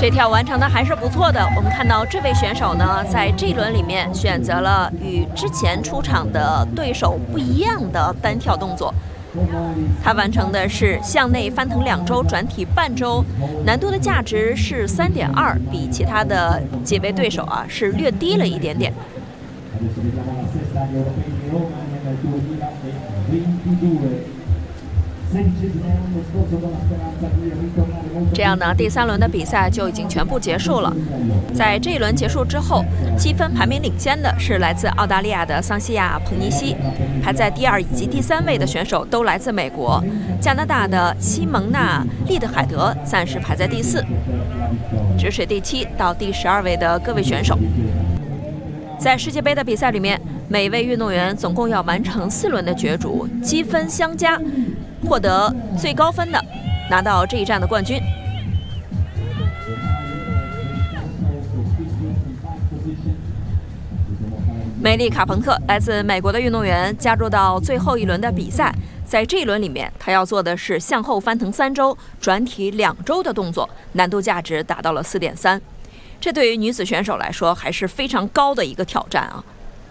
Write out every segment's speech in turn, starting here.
这跳完成的还是不错的。我们看到这位选手呢，在这一轮里面选择了与之前出场的对手不一样的单跳动作。他完成的是向内翻腾2周，转体半周，难度的价值是3.2，比其他的几位对手是略低了一点点。这样呢，第3轮的比赛就已经全部结束了。在这一轮结束之后，积分排名领先的是来自澳大利亚的桑西亚·彭尼西，排在第2以及第3位的选手都来自美国。加拿大的西蒙娜·利德海德暂时排在第4，只是第7到第12位的各位选手。在世界杯的比赛里面，每位运动员总共要完成4轮的角逐，积分相加，获得最高分的拿到这一站的冠军。梅丽卡彭特来自美国的运动员加入到最后一轮的比赛，在这一轮里面，他要做的是向后翻腾3周，转体2周的动作，难度价值达到了4.3。这对于女子选手来说还是非常高的一个挑战啊。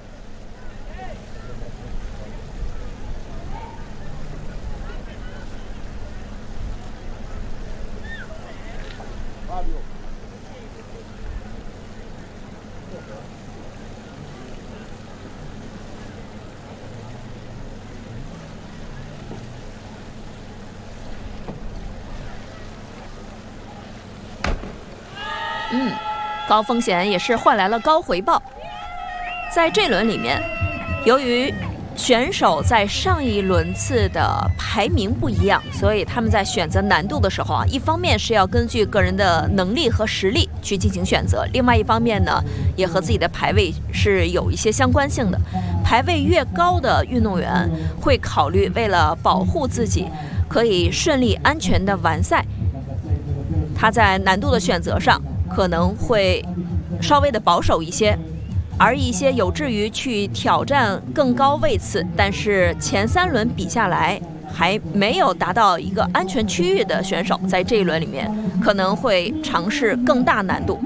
高风险也是换来了高回报。在这轮里面，由于选手在上一轮次的排名不一样，所以他们在选择难度的时候一方面是要根据个人的能力和实力去进行选择，另外一方面呢，也和自己的排位是有一些相关性的。排位越高的运动员会考虑为了保护自己可以顺利安全的完赛，他在难度的选择上可能会稍微的保守一些，而一些有志于去挑战更高位次，但是前3轮比下来还没有达到一个安全区域的选手，在这一轮里面可能会尝试更大难度。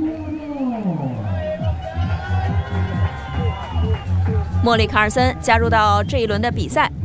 莫里卡尔森加入到这一轮的比赛，